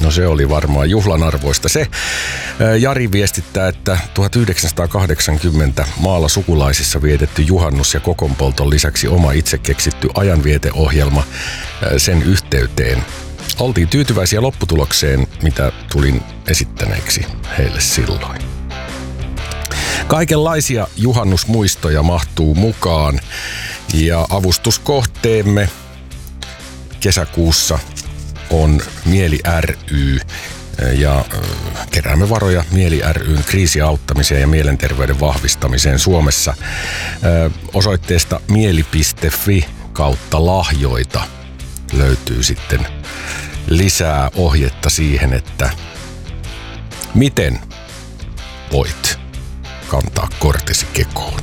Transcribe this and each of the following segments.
No se oli varmaan juhlan arvoista se. Jari viestittää, että 1980 maalla sukulaisissa vietetty juhannus ja kokonpolton lisäksi oma itse keksitty ajanvieteohjelma sen yhteyteen. Oltiin tyytyväisiä lopputulokseen, mitä tulin esittäneeksi heille silloin. Kaikenlaisia juhannusmuistoja mahtuu mukaan ja avustuskohteemme kesäkuussa on Mieli ry ja keräämme varoja Mieli ry:n kriisiauttamiseen ja mielenterveyden vahvistamiseen Suomessa osoitteesta mieli.fi/lahjoita löytyy sitten lisää ohjetta siihen, että miten voit kantaa kortesi kekoon.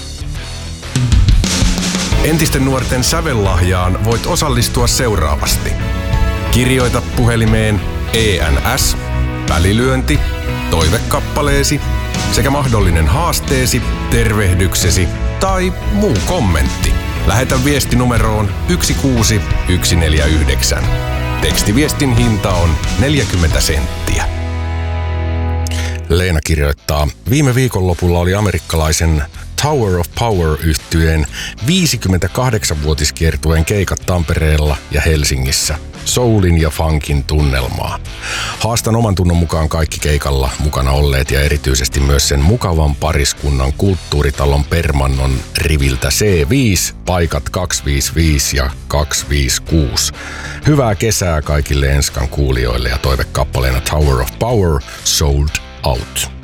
Entisten nuorten sävellahjaan voit osallistua seuraavasti. Kirjoita puhelimeen ENS, välilyönti, toivekappaleesi sekä mahdollinen haasteesi, tervehdyksesi tai muu kommentti. Lähetä viesti numeroon 16149. Tekstiviestin hinta on 40 senttiä. Leena kirjoittaa, viime viikonlopulla oli amerikkalaisen Tower of Power-yhtyeen 58-vuotiskiertueen keikat Tampereella ja Helsingissä. Soulin ja funkin tunnelmaa. Haastan oman tunnon mukaan kaikki keikalla mukana olleet ja erityisesti myös sen mukavan pariskunnan kulttuuritalon Permannon riviltä C5, paikat 255 ja 256. Hyvää kesää kaikille Enskan kuulijoille ja toivekappaleena Tower of Power, Sold Out.